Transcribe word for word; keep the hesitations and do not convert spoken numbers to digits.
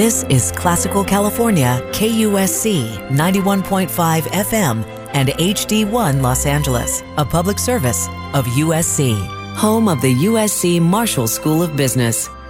This is Classical California, K U S C ninety-one point five F M and H D one Los Angeles, a public service of U S C, home of the U S C Marshall School of Business.